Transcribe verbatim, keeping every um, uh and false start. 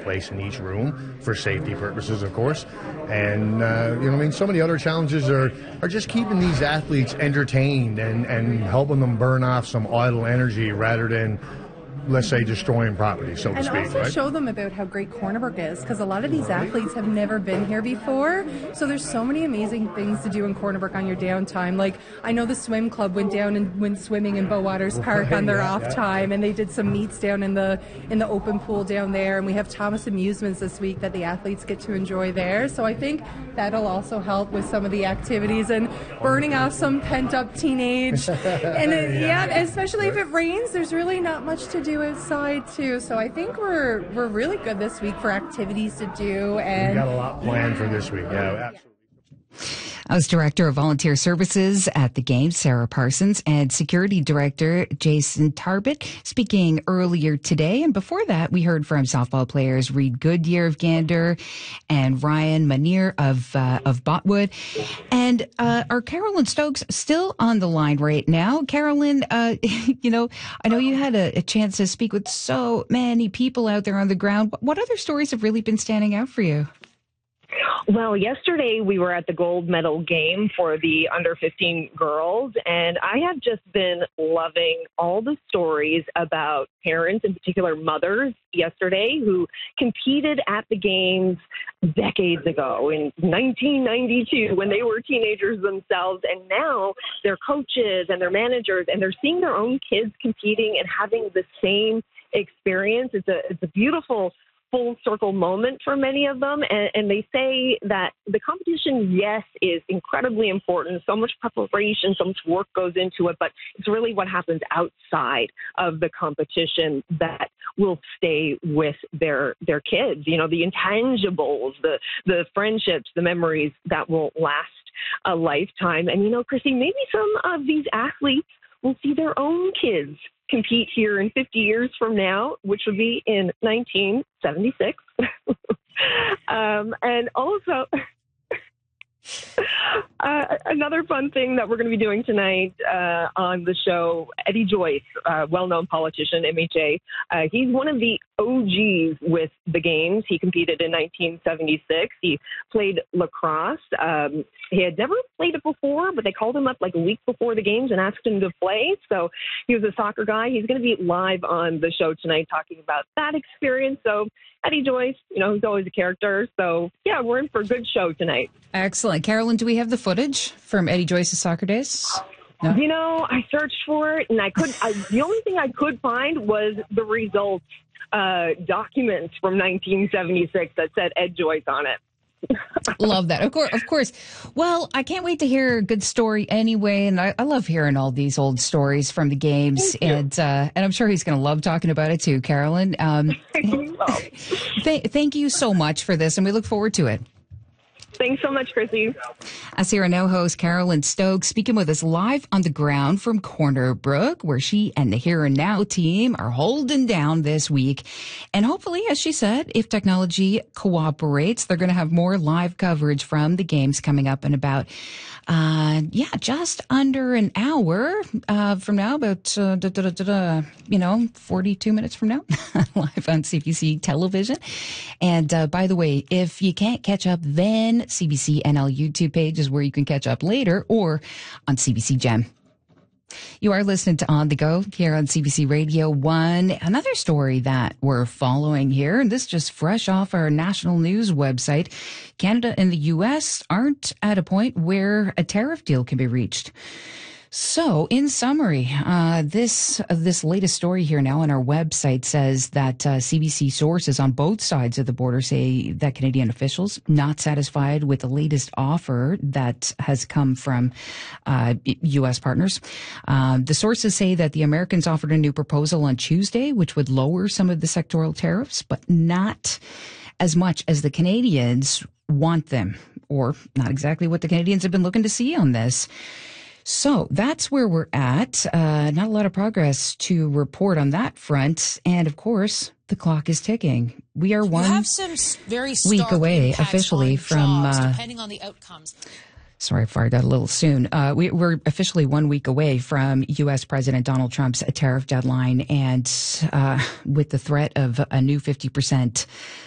place in each room for safety purposes, of course. And, uh, you know, I mean, so many other challenges are, are just keeping these athletes entertained and, and helping them burn off some idle energy rather than, let's say, destroying property, so to and speak. And also right? show them about how great Cornerbrook is, because a lot of these athletes have never been here before. So there's so many amazing things to do in Cornerbrook on your downtime. Like, I know the swim club went down and went swimming in Bowwaters Park on their yeah, off yeah. time, and they did some meets down in the in the open pool down there. And we have Thomas Amusements this week that the athletes get to enjoy there. So I think that'll also help with some of the activities and burning off some pent-up teenage. And it, yeah, especially if it rains, there's really not much to do outside too. So I think we're we're really good this week for activities to do. And we got a lot planned for this week. Yeah, absolutely. As Director of Volunteer Services at the Games, Sarah Parsons, and Security Director Jason Tarbett speaking earlier today. And before that, we heard from softball players Reed Goodyear of Gander and Ryan Manier of uh, of Botwood. And uh, are Carolyn Stokes still on the line right now? Carolyn, uh, you know, I know you had a, a chance to speak with so many people out there on the ground. What other stories have really been standing out for you? Well, yesterday we were at the gold medal game for the under fifteen girls, and I have just been loving all the stories about parents, in particular mothers, yesterday who competed at the games decades ago in nineteen ninety-two when they were teenagers themselves, and now they're coaches and they're managers, and they're seeing their own kids competing and having the same experience. It's a it's a beautiful full circle moment for many of them. And, and they say that the competition, yes, is incredibly important. So much preparation, so much work goes into it, but it's really what happens outside of the competition that will stay with their, their kids. You know, the intangibles, the, the friendships, the memories that will last a lifetime. And, you know, Chrissy, maybe some of these athletes will see their own kids compete here in fifty years from now, which would be in nineteen seventy-six. um, and also, uh, another fun thing that we're going to be doing tonight uh, on the show, Eddie Joyce, uh, well-known politician, M H A, uh, he's one of the O Gs with the games. He competed in nineteen seventy-six. He played lacrosse. Um, he had never played it before, but they called him up like a week before the games and asked him to play. So he was a soccer guy. He's going to be live on the show tonight talking about that experience. So Eddie Joyce, you know, he's always a character. So, yeah, we're in for a good show tonight. Excellent. Carolyn, do we have the footage from Eddie Joyce's soccer days? No? You know, I searched for it, and I couldn't. I, the only thing I could find was the results uh, documents from nineteen seventy-six that said Ed Joyce on it. Love that. Of course, of course. Well, I can't wait to hear a good story anyway. And I, I love hearing all these old stories from the games. And uh, and I'm sure he's going to love talking about it too, Carolyn. Um, th- thank you so much for this, and we look forward to it. Thanks so much, Chrissy. As here now host Carolyn Stokes speaking with us live on the ground from Corner Brook, where she and the Here and Now team are holding down this week. And hopefully, as she said, if technology cooperates, they're going to have more live coverage from the games coming up in about, uh, yeah, just under an hour uh, from now, about, uh, da, da, da, da, da, you know, forty-two minutes from now, live on C B C television. And uh, by the way, if you can't catch up then, C B C N L YouTube page is where you can catch up later, or on C B C Gem. You are listening to On the Go here on C B C Radio one. Another story that we're following here, and this just fresh off our national news website. Canada and the U S aren't at a point where a tariff deal can be reached. So, in summary, uh, this uh, this latest story here now on our website says that uh, C B C sources on both sides of the border say that Canadian officials not satisfied with the latest offer that has come from uh, U S partners. Uh, the sources say that the Americans offered a new proposal on Tuesday, which would lower some of the sectoral tariffs, but not as much as the Canadians want them, or not exactly what the Canadians have been looking to see on this. So that's where we're at. Uh, not a lot of progress to report on that front. And of course, the clock is ticking. We are one you have some very week away officially from, jobs, uh, depending on the outcomes. Sorry, I fired that a little soon. Uh, we, we're officially one week away from U S President Donald Trump's tariff deadline. And uh, with the threat of a new fifty percent